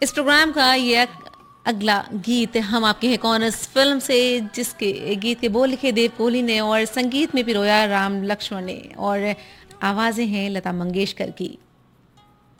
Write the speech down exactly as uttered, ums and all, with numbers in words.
इस प्रोग्राम का ये अग- अगला गीत हम आपके हैं कौन इस फिल्म से, जिसके गीत के बोल लिखे देव कोहली ने और संगीत में पिरोया राम लक्ष्मण ने, और आवाजें हैं लता मंगेशकर की।